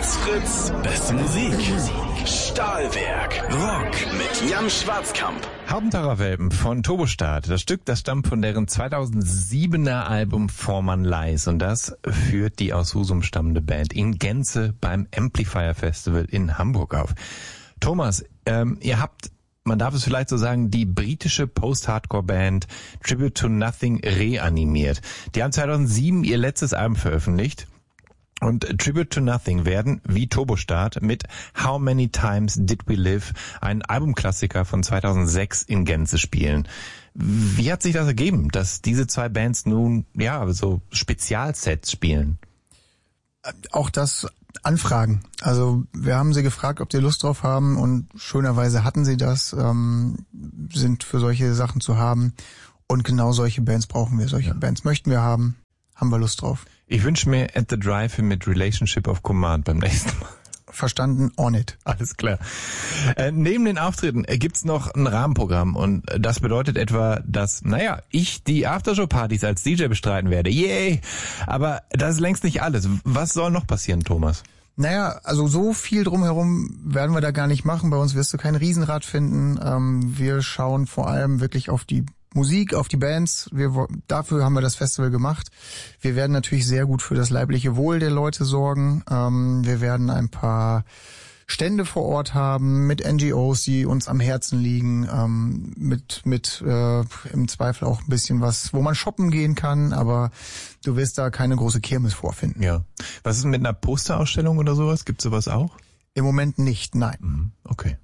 Fritz, Fritz, beste Musik. Stahlwerk, Rock mit Jan Schwarzkamp. Haubentarer Welpen von Turbostart. Das Stück, das stammt von deren 2007er Album Vormann Leis. Und das führt die aus Husum stammende Band in Gänze beim Amplifier Festival in Hamburg auf. Thomas, ihr habt, man darf es vielleicht so sagen, die britische Post-Hardcore-Band Tribute to Nothing reanimiert. Die haben 2007 ihr letztes Album veröffentlicht. Und Tribute to Nothing werden, wie Turbostart, mit How Many Times Did We Live, ein Albumklassiker von 2006 in Gänze spielen. Wie hat sich das ergeben, dass diese zwei Bands nun, ja, so Spezialsets spielen? Auch das Anfragen. Also wir haben sie gefragt, ob die Lust drauf haben, und schönerweise hatten sie das, sind für solche Sachen zu haben. Und genau solche Bands brauchen wir. Solche Bands möchten wir haben wir Lust drauf. Ich wünsche mir At the Drive-In mit Relationship of Command beim nächsten Mal. Verstanden, on it. Alles klar. Neben den Auftritten gibt's noch ein Rahmenprogramm, und das bedeutet etwa, dass, ich die Aftershow-Partys als DJ bestreiten werde. Yay! Aber das ist längst nicht alles. Was soll noch passieren, Thomas? Also so viel drumherum werden wir da gar nicht machen. Bei uns wirst du kein Riesenrad finden. Wir schauen vor allem wirklich auf die Musik, auf die Bands. Dafür haben wir das Festival gemacht. Wir werden natürlich sehr gut für das leibliche Wohl der Leute sorgen. Wir werden ein paar Stände vor Ort haben mit NGOs, die uns am Herzen liegen, mit im Zweifel auch ein bisschen was, wo man shoppen gehen kann, aber du wirst da keine große Kirmes vorfinden. Ja. Was ist mit einer Posterausstellung oder sowas? Gibt's sowas auch? Im Moment nicht, nein. Okay.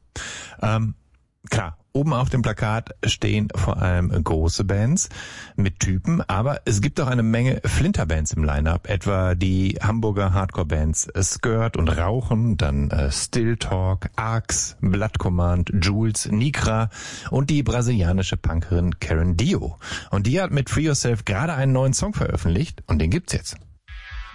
Klar, oben auf dem Plakat stehen vor allem große Bands mit Typen, aber es gibt auch eine Menge Flinterbands im Line-Up, etwa die Hamburger Hardcore-Bands Skirt und Rauchen, dann Still Talk, Arx, Blood Command, Jules, Nikra und die brasilianische Punkerin Karen Dio. Und die hat mit Free Yourself gerade einen neuen Song veröffentlicht, und den gibt's jetzt.